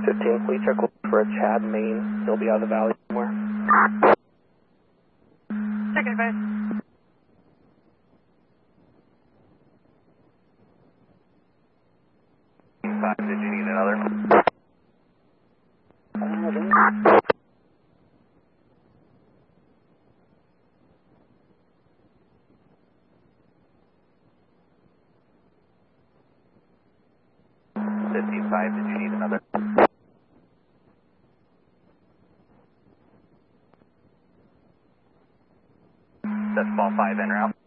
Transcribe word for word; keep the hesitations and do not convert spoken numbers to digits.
fifteen, please check for a Chad Main. He'll be out of the valley somewhere. Check it, guys. Five, did you need another? fifty-five, did you need another? That's ball five en route.